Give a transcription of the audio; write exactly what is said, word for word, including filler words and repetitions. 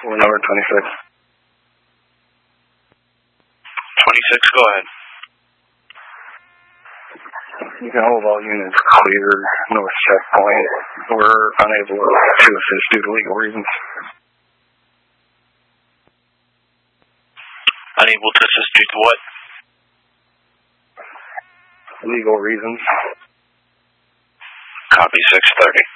We're number twenty-six. twenty-six, go ahead. You can hold all units clear, north checkpoint. We're unable to assist due to legal reasons. Unable to assist due to what? Legal reasons. Copy six thirty.